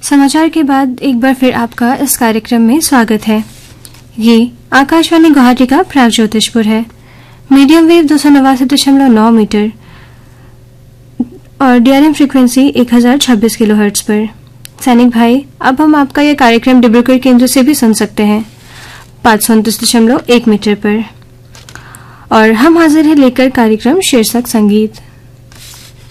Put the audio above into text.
समाचार के बाद एक बार फिर आपका इस कार्यक्रम में स्वागत है। ये आकाशवाणी गुवाहाटी का प्रागज्योतिषपुर है। मीडियम वेव 289.9 मीटर और डीआरएम फ्रीक्वेंसी 1026 किलोहर्ट्ज पर। सैनिक भाई, अब हम आपका यह कार्यक्रम डिब्रूगढ़ केंद्र से भी सुन सकते हैं 529.1 मीटर पर। और हम हाजिर हैं लेकर कार्यक्रम शीर्षक संगीत।